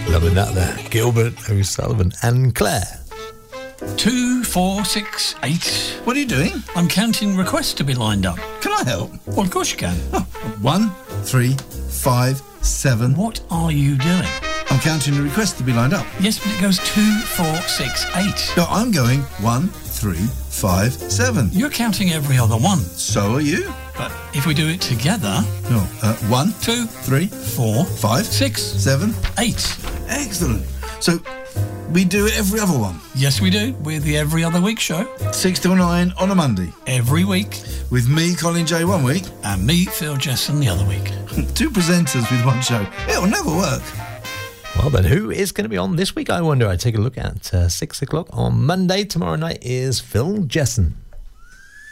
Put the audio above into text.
Loving that there. Gilbert O'Sullivan and Claire. 2, 4, 6, 8. What are you doing? I'm counting requests to be lined up. Can I help? Well, of course you can. 1, 3, 5, 7. What are you doing? I'm counting the requests to be lined up. Yes, but it goes 2, 4, 6, 8. No, I'm going 1, 3, 5, 7. You're counting every other one. So are you? But if we do it together... No, 1, 2, 3, 4, 5, 6, 7, 8. Excellent. So we do it every other one. Yes, we do. We're the Every Other Week show. 6 till 9 on a Monday. Every week. With me, Colin J, one week. And me, Phil Jesson, the other week. 2 presenters with one show. It'll never work. Well, then who is going to be on this week, I wonder? I take a look at 6 o'clock on Monday. Tomorrow night is Phil Jesson.